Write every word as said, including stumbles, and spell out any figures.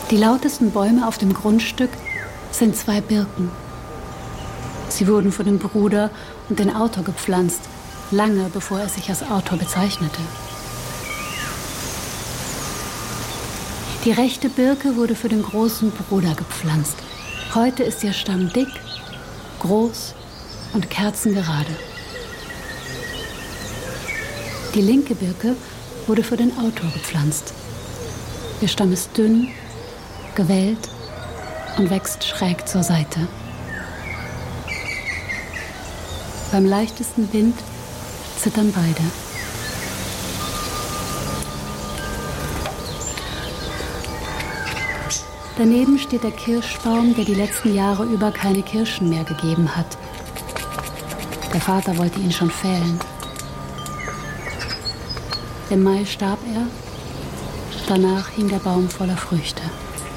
Die lautesten Bäume auf dem Grundstück sind zwei Birken. Sie wurden von dem Bruder und dem Autor gepflanzt, lange bevor er sich als Autor bezeichnete. Die rechte Birke wurde für den großen Bruder gepflanzt. Heute ist ihr Stamm dick, groß und kerzengerade. Die linke Birke wurde für den Autor gepflanzt. Ihr Stamm ist dünn, gewellt und wächst schräg zur Seite. Beim leichtesten Wind zittern beide. Daneben steht der Kirschbaum, der die letzten Jahre über keine Kirschen mehr gegeben hat. Der Vater wollte ihn schon fällen. Im Mai starb er, danach hing der Baum voller Früchte.